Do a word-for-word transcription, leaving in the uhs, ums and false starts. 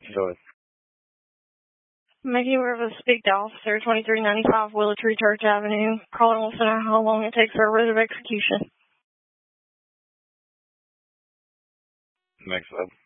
Go ahead. Make you aware of a speak to officer twenty-three ninety-five Willow Tree Church Avenue. Caller wants to know how long it takes for a writ of execution. Next up.